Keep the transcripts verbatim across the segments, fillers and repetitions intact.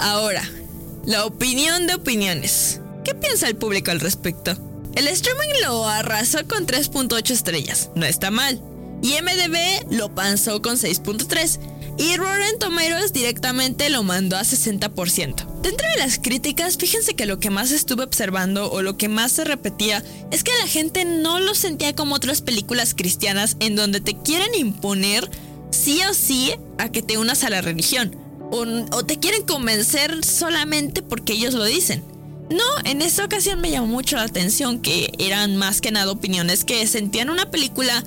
Ahora, la opinión de opiniones. ¿Qué piensa el público al respecto? El streaming lo arrasó con tres punto ocho estrellas, no está mal. Y M D B lo panzó con seis punto tres. Y Rotten Tomatoes directamente lo mandó a sesenta por ciento. Dentro de las críticas, fíjense que lo que más estuve observando o lo que más se repetía es que la gente no lo sentía como otras películas cristianas en donde te quieren imponer sí o sí a que te unas a la religión. O, o te quieren convencer solamente porque ellos lo dicen. No, en esta ocasión me llamó mucho la atención que eran más que nada opiniones que sentían una película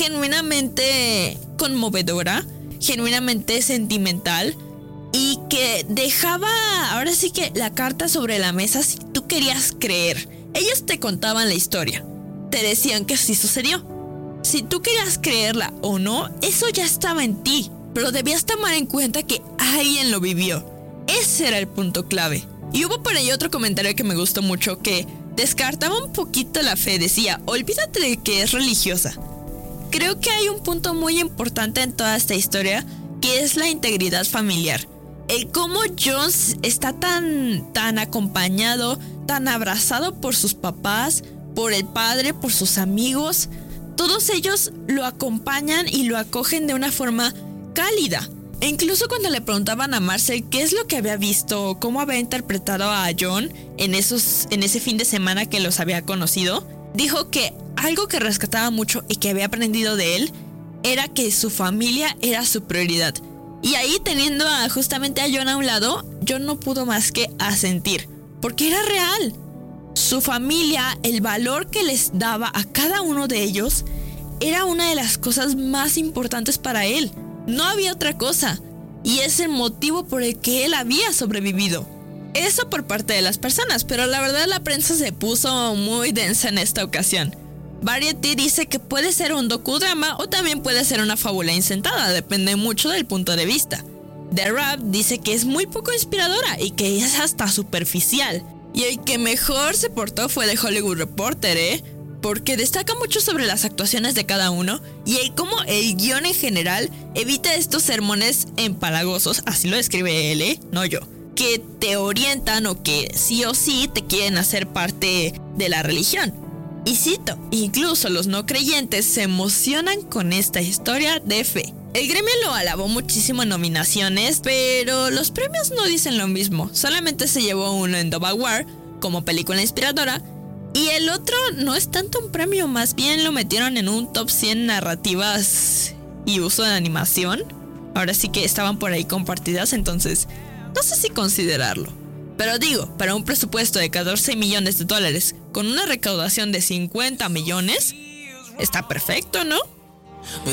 genuinamente conmovedora, genuinamente sentimental y que dejaba ahora sí que la carta sobre la mesa si tú querías creer. Ellos te contaban la historia, te decían que así sucedió. Si tú querías creerla o no, eso ya estaba en ti, pero debías tomar en cuenta que alguien lo vivió. Ese era el punto clave. Y hubo por ahí otro comentario que me gustó mucho que descartaba un poquito la fe. Decía, olvídate de que es religiosa. Creo que hay un punto muy importante en toda esta historia, que es la integridad familiar. El cómo John está tan, tan acompañado, tan abrazado por sus papás, por el padre, por sus amigos. Todos ellos lo acompañan y lo acogen de una forma cálida. E incluso cuando le preguntaban a Marcel qué es lo que había visto, cómo había interpretado a John en, esos, en ese fin de semana que los había conocido, dijo que algo que rescataba mucho y que había aprendido de él era que su familia era su prioridad. Y ahí, teniendo a, justamente a John a un lado, John no pudo más que asentir, porque era real. Su familia, el valor que les daba a cada uno de ellos, era una de las cosas más importantes para él. No había otra cosa, y es el motivo por el que él había sobrevivido. Eso por parte de las personas, pero la verdad la prensa se puso muy densa en esta ocasión. Variety dice que puede ser un docudrama o también puede ser una fábula inventada, depende mucho del punto de vista. The Wrap dice que es muy poco inspiradora y que es hasta superficial. Y el que mejor se portó fue The Hollywood Reporter, ¿eh? Porque destaca mucho sobre las actuaciones de cada uno y el cómo el guión en general evita estos sermones empalagosos, así lo describe él, ¿eh? No yo, que te orientan o que sí o sí te quieren hacer parte de la religión. Y cito, incluso los no creyentes se emocionan con esta historia de fe. El gremio lo alabó muchísimo en nominaciones, pero los premios no dicen lo mismo. Solamente se llevó uno en Dove Award como película inspiradora, y el otro no es tanto un premio, más bien lo metieron en un top cien narrativas y uso de animación. Ahora sí que estaban por ahí compartidas, entonces no sé si considerarlo. Pero digo, para un presupuesto de catorce millones de dólares con una recaudación de cincuenta millones, está perfecto, ¿no?